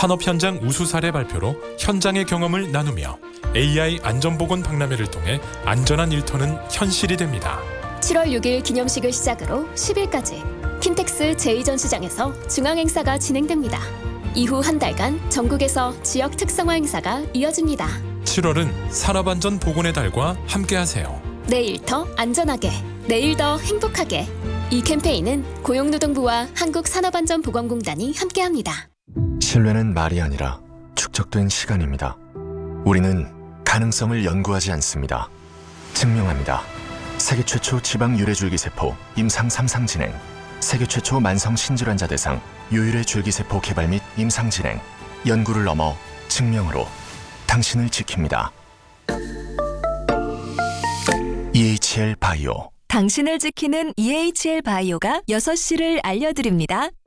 산업 현장 우수 사례 발표로 현장의 경험을 나누며 AI 안전보건 박람회를 통해 안전한 일터는 현실이 됩니다. 7월 6일 기념식을 시작으로 10일까지 킨텍스 제2전시장에서 중앙행사가 진행됩니다. 이후 한 달간 전국에서 지역 특성화 행사가 이어집니다. 7월은 산업안전보건의 달과 함께하세요. 내일 더 안전하게, 내일 더 행복하게. 이 캠페인은 고용노동부와 한국산업안전보건공단이 함께합니다. 신뢰는 말이 아니라 축적된 시간입니다. 우리는 가능성을 연구하지 않습니다. 증명합니다. 세계 최초 지방 유래줄기세포 임상 3상 진행, 세계 최초 만성 신질환자 대상 유일의 줄기세포 개발 및 임상 진행, 연구를 넘어 증명으로 당신을 지킵니다. EHL 바이오. 당신을 지키는 EHL 바이오가 6시를 알려드립니다.